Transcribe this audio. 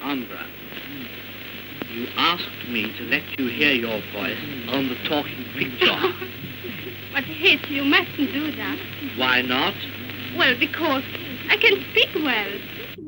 Alhambra. You asked me to let you hear your voice on the talking picture. But, Hitch, you mustn't do that. Why not? Well, because I can speak well.